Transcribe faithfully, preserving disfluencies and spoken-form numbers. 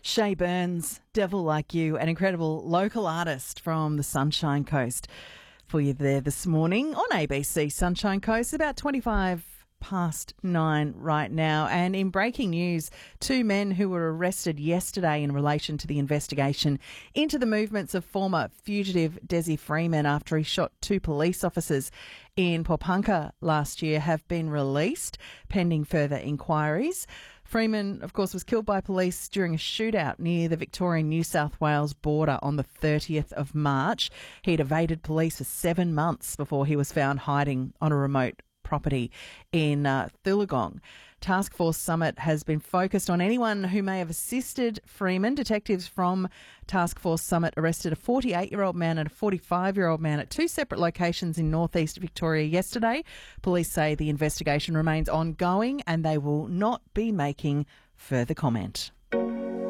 Shay Burns, Devil Like You, an incredible local artist from the Sunshine Coast for you there this morning on A B C Sunshine Coast. About twenty-five past nine right now. And in breaking news, two men who were arrested yesterday in relation to the investigation into the movements of former fugitive Desi Freeman after he shot two police officers in Popunka last year have been released pending further inquiries. Freeman, of course, was killed by police during a shootout near the Victorian-New South Wales border on the thirtieth of March. He'd evaded police for seven months before he was found hiding on a remote property in uh, Thulagong. Task Force Summit has been focused on anyone who may have assisted Freeman. Detectives from Task Force Summit arrested a forty-eight-year-old man and a forty-five-year-old man at two separate locations in northeast Victoria yesterday. Police say the investigation remains ongoing and they will not be making further comment.